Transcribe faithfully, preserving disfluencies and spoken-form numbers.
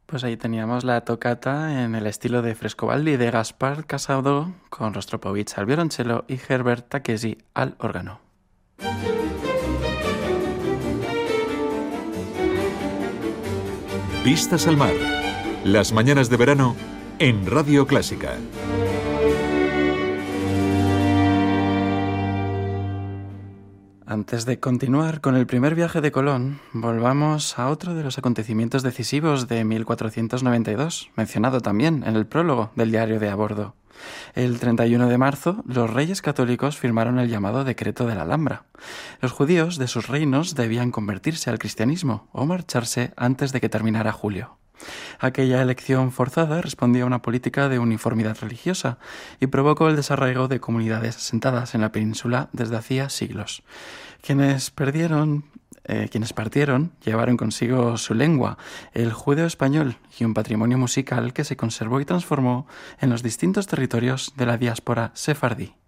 Pues ahí teníamos la toccata en el estilo de Frescobaldi de Gaspar Casado, con Rostropovich al violonchelo y Herbert Takesi al órgano. Vistas al mar. Las mañanas de verano en Radio Clásica. Antes de continuar con el primer viaje de Colón, volvamos a otro de los acontecimientos decisivos de mil cuatrocientos noventa y dos, mencionado también en el prólogo del diario de a bordo. El treinta y uno de marzo, los reyes católicos firmaron el llamado Decreto de la Alhambra. Los judíos de sus reinos debían convertirse al cristianismo o marcharse antes de que terminara julio. Aquella elección forzada respondía a una política de uniformidad religiosa y provocó el desarraigo de comunidades asentadas en la península desde hacía siglos. Quienes perdieron, eh, quienes partieron llevaron consigo su lengua, el judeo-español, y un patrimonio musical que se conservó y transformó en los distintos territorios de la diáspora sefardí.